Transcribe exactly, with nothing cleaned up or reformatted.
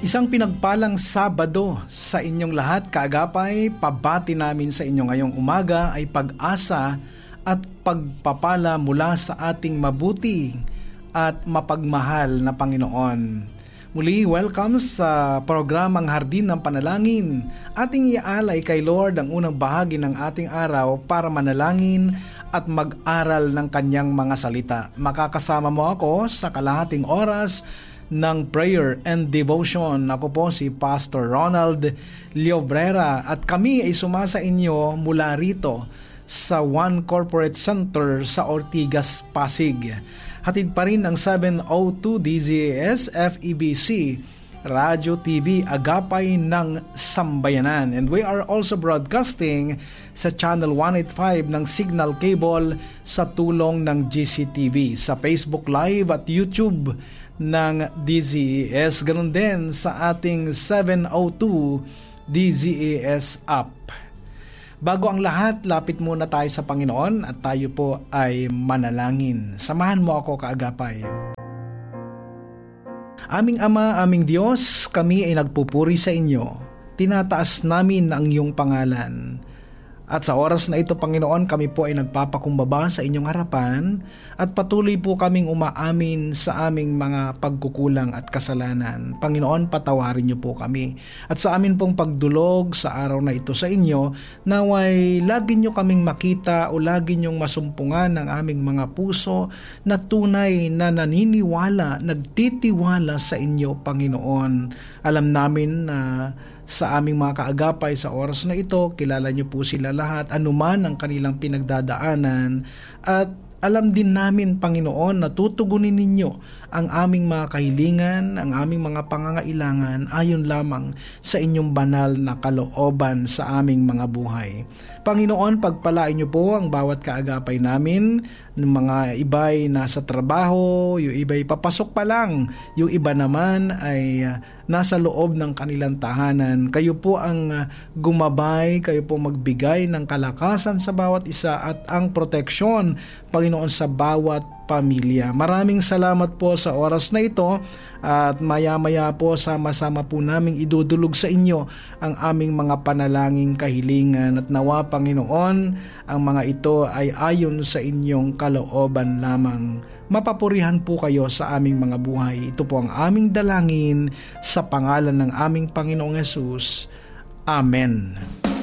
Isang pinagpalang Sabado sa inyong lahat, kaagapay. Pabati namin sa inyo ngayong umaga ay pag-asa at pagpapala mula sa ating mabuti at mapagmahal na Panginoon. Muli, welcome sa programang Hardin ng Panalangin. Ating iaalay kay Lord ang unang bahagi ng ating araw para manalangin at mag-aral ng kanyang mga salita. Makakasama mo ako sa kalahating oras ng prayer and devotion. Ako po si Pastor Ronald Llobrera at kami ay sumasa inyo mula rito sa One Corporate Center sa Ortigas, Pasig. Hatid pa rin ang seven oh two D Z A S F E B C Radio T V Agapay ng Sambayanan. And we are also broadcasting sa Channel one eighty-five ng Signal Cable sa tulong ng G C T V, sa Facebook Live at YouTube ng D Z A S, ganun din sa ating seven oh two D Z A S app. Bago ang lahat, lapit muna tayo sa Panginoon at tayo po ay manalangin. Samahan mo ako, kaagapay. Aming Ama, aming Diyos, kami ay nagpupuri sa inyo. Tinataas namin ang iyong pangalan. At sa oras na ito, Panginoon, kami po ay nagpapakumbaba sa inyong harapan at patuloy po kaming umaamin sa aming mga pagkukulang at kasalanan. Panginoon, patawarin niyo po kami. At sa amin pong pagdulog sa araw na ito sa inyo, naway lagi niyo kaming makita o lagi niyong masumpungan ang aming mga puso na tunay na naniniwala, nagtitiwala sa inyo, Panginoon. Alam namin na sa aming mga kaagapay sa oras na ito, kilala niyo po sila lahat, anuman ang kanilang pinagdadaanan, at alam din namin, Panginoon, na tutugunin ninyo ang aming mga kahilingan, ang aming mga pangangailangan ayon lamang sa inyong banal na kalooban sa aming mga buhay. Panginoon, pagpalain niyo po ang bawat kaagapay namin, ng mga iba'y nasa trabaho, yung iba'y papasok pa lang, yung iba naman ay uh, nasa loob ng kanilang tahanan. Kayo po ang uh, gumabay, kayo po magbigay ng kalakasan sa bawat isa at ang proteksyon, Panginoon, sa bawat pamilya. Maraming salamat po sa oras na ito at maya-maya po sama-sama po naming idudulog sa inyo ang aming mga panalangin, kahilingan at nawa, Panginoon, ang mga ito ay ayon sa inyong kalooban lamang. Mapapurihan po kayo sa aming mga buhay. Ito po ang aming dalangin sa pangalan ng aming Panginoong Hesus. Amen.